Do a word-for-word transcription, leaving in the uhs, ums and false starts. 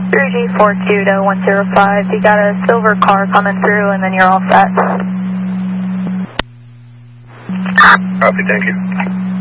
three G four Q to one zero five, you got a silver car coming through and then you're all set. Copy, thank you.